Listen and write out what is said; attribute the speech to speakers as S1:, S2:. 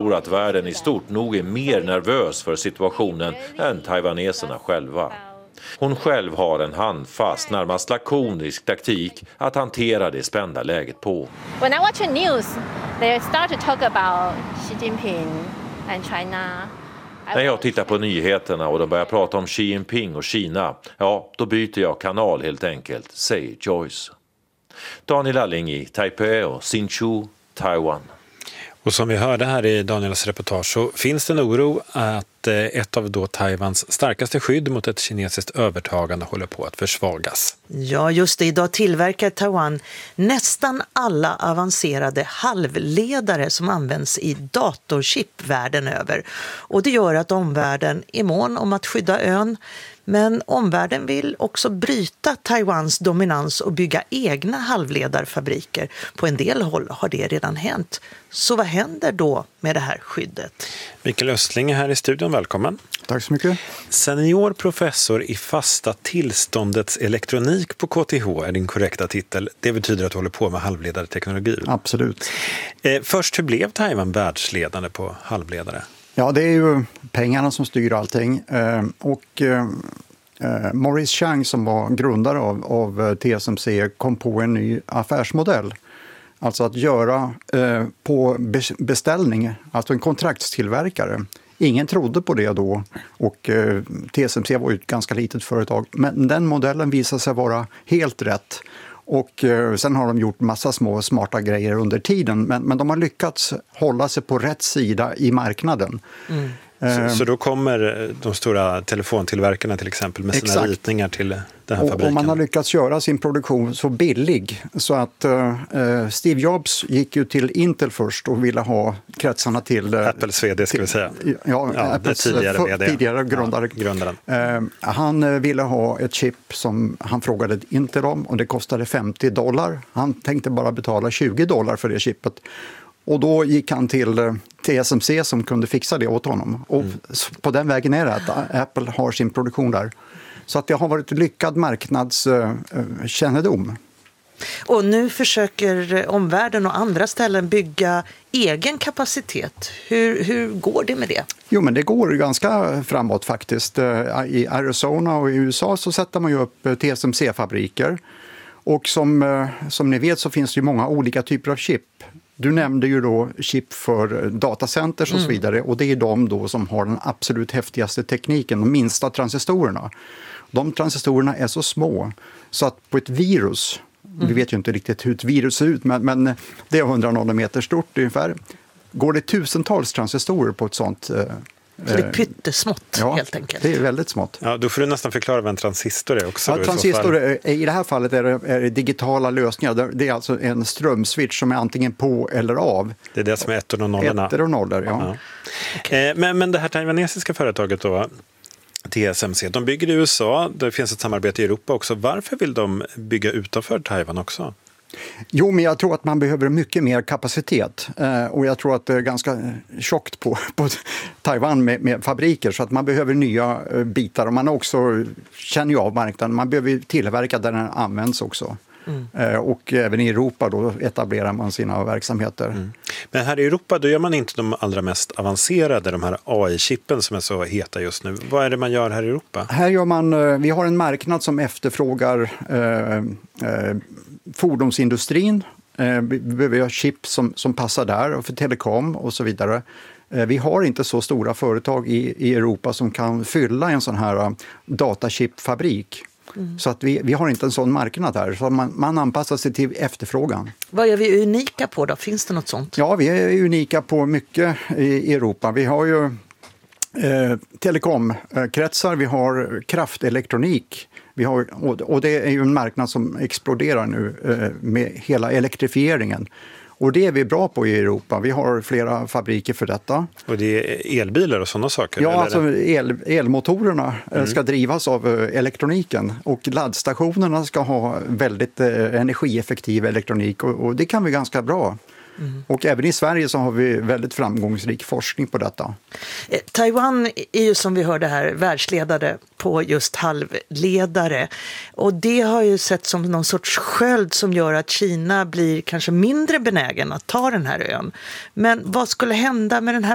S1: tror att världen i stort nog är mer nervös för situationen än taiwaneserna själva. Hon själv har en handfast, närmast lakonisk taktik att hantera det spända läget på.
S2: When I watch the news, they start to talk about Xi Jinping and China.
S1: När jag tittar på nyheterna och de börjar prata om Xi Jinping och Kina, ja, då byter jag kanal helt enkelt, säger Joyce. Daniel Alling i Taipei och Hsinchu, Taiwan.
S3: Och som vi hörde här i Daniels reportage så finns det en oro att ett av då Taiwans starkaste skydd mot ett kinesiskt övertagande håller på att försvagas.
S4: Ja, just det. Idag tillverkar Taiwan nästan alla avancerade halvledare som används i datorchip världen över. Och det gör att omvärlden är mån om att skydda ön. Men omvärlden vill också bryta Taiwans dominans och bygga egna halvledarfabriker. På en del håll har det redan hänt. Så vad händer då med det här skyddet?
S3: Mikael Östling är här i studion, välkommen.
S5: Tack så mycket.
S3: Senior professor i fasta tillståndets elektronik på KTH är din korrekta titel. Det betyder att du håller på med halvledarteknologi.
S5: Absolut.
S3: Först, hur blev Taiwan världsledande på halvledare?
S5: Ja, det är ju pengarna som styr allting. Maurice Chang som var grundare av TSMC kom på en ny affärsmodell. Alltså att göra på beställning, alltså en kontraktstillverkare. Ingen trodde på det då och TSMC var ju ett ganska litet företag. Men den modellen visade sig vara helt rätt. Och sen har de gjort massa små smarta grejer under tiden. Men de har lyckats hålla sig på rätt sida i marknaden.
S3: Mm. Så då kommer de stora telefontillverkarna till exempel med sina ritningar till den här fabriken.
S5: Och man har lyckats göra sin produktion så billig så att Steve Jobs gick ju till Intel först och ville ha kretsarna till
S3: Apples vd ska vi säga.
S5: Ja, Apples tidigare grundaren. Han ville ha ett chip som han frågade Intel om och det kostade $50. Han tänkte bara betala $20 för det chippet. Och då gick han till TSMC som kunde fixa det åt honom. Och på den vägen är det att Apple har sin produktion där. Så att det har varit lyckad marknadskännedom.
S4: Och nu försöker omvärlden och andra ställen bygga egen kapacitet. Hur går det med det?
S5: Jo, men det går ganska framåt faktiskt. I Arizona och i USA så sätter man ju upp TSMC-fabriker. Och som ni vet så finns det ju många olika typer av chip. Du nämnde ju då chip för datacenters och så vidare och det är de då som har den absolut häftigaste tekniken, de minsta transistorerna. De transistorerna är så små så att på ett virus, vi vet ju inte riktigt hur ett virus ser ut men det är 100 nanometer stort ungefär, går det tusentals transistorer på ett sånt.
S4: Så det är pyttesmått helt enkelt.
S5: Det är väldigt smått.
S3: Ja, då får du nästan förklara vad en transistor är också.
S5: Ja, transistor i det här fallet är det digitala lösningar. Det är alltså en strömswitch som är antingen på eller av.
S3: Det är det som är ettor och nollorna.
S5: Ettor och nollor, ja.
S3: Okay. Men det här taiwanesiska företaget då, TSMC, de bygger i USA. Det finns ett samarbete i Europa också. Varför vill de bygga utanför Taiwan också?
S5: Jo, men jag tror att man behöver mycket mer kapacitet och jag tror att det är ganska tjockt på Taiwan med fabriker så att man behöver nya bitar och man också känner ju av marknaden. Man behöver tillverka där den används också. Och även i Europa då etablerar man sina verksamheter.
S3: Men här i Europa då gör man inte de allra mest avancerade, de här AI-chippen som är så heta just nu. Vad är det man gör här i Europa?
S5: Här gör man, vi har en marknad som efterfrågar fordonsindustrin. Vi behöver ha chip som passar där och för telekom och så vidare. Vi har inte så stora företag i Europa som kan fylla en sån här datachipfabrik. Så att vi har inte en sån marknad här. Så man anpassar sig till efterfrågan.
S4: Vad är vi unika på då? Finns det något sånt?
S5: Ja, vi är unika på mycket i Europa. Vi har ju telekomkretsar, vi har kraftelektronik. Och det är ju en marknad som exploderar nu med hela elektrifieringen. Och det är vi bra på i Europa. Vi har flera fabriker för detta.
S3: Och det är elbilar och sådana saker?
S5: Ja, alltså elmotorerna ska drivas av elektroniken. Och laddstationerna ska ha väldigt energieffektiv elektronik. Och det kan vi ganska bra. Och även i Sverige så har vi väldigt framgångsrik forskning på detta.
S4: Taiwan är ju som vi hörde här världsledare på just halvledare. Och det har ju sett som någon sorts sköld som gör att Kina blir kanske mindre benägen att ta den här ön. Men vad skulle hända med den här